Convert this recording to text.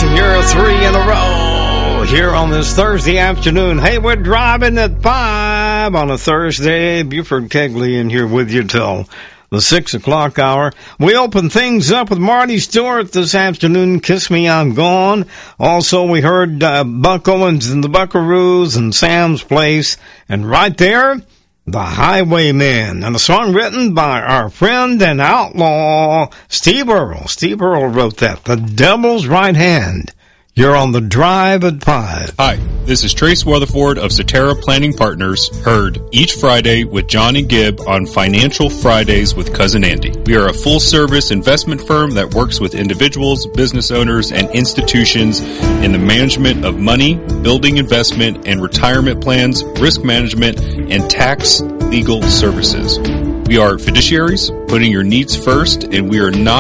You're 3 in a row here on this Thursday afternoon. Hey, we're driving at 5 on a Thursday. Buford Kegley in here with you till the 6 o'clock hour. We open things up with Marty Stewart this afternoon. Kiss Me, I'm Gone. Also, we heard Buck Owens and the Buckaroos and Sam's Place. And right there, The Highwaymen, and a song written by our friend and outlaw, Steve Earle. Steve Earle wrote that, The Devil's Right Hand. You're on the Drive at 5. Hi, this is Trace Weatherford of Cetera Planning Partners, heard each Friday with John and Gibb on Financial Fridays with Cousin Andy. We are a full-service investment firm that works with individuals, business owners, and institutions in the management of money, building investment and retirement plans, risk management, and tax legal services. We are fiduciaries, putting your needs first, and we are not